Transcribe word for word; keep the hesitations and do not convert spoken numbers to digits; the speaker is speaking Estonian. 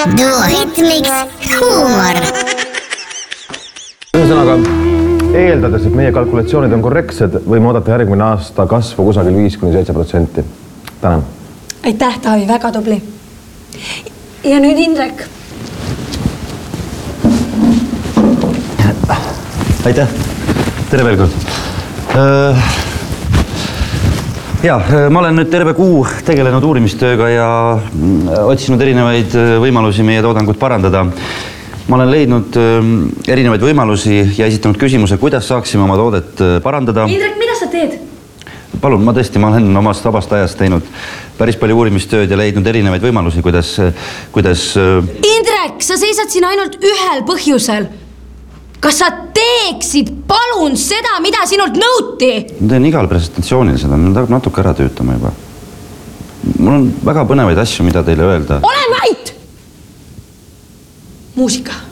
duohitmiks huumor. Ühesõnaga, eeldades, et meie kalkulatsioonid on korrektsed, võime oodata järgmine aasta kasvu kusagil viis kuni seitse protsenti. Tänan. Aitäh, Taavi, väga tubli. Ja nüüd Indrek. Aitäh. Tere veel kord. Ja, ma olen nüüd terve kuu tegelenud uurimistööga ja otsinud erinevaid võimalusi meie toodangut parandada. Ma olen leidnud erinevaid võimalusi ja esitanud küsimuse, kuidas saaksime oma toodet parandada. Indrek, mida sa teed? Palun, ma tõesti, ma olen omast vabast ajast teinud päris palju uurimistööd ja leidnud erinevaid võimalusi, kuidas... kuidas... Indrek, sa seisad siin ainult ühel põhjusel. Kas sa teeksid palun seda, mida sinult nõuti? Ma teen igal presentatsioonil seda, ma tahab natuke ära töötama juba. Mul on väga põnevaid asju, mida teile öelda. Ole vait! Muusika.